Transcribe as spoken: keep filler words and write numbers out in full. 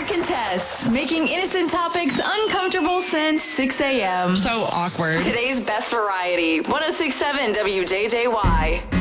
Mark and Tess, making innocent topics uncomfortable since six a.m. So awkward. Today's best variety, one oh six point seven W J J Y.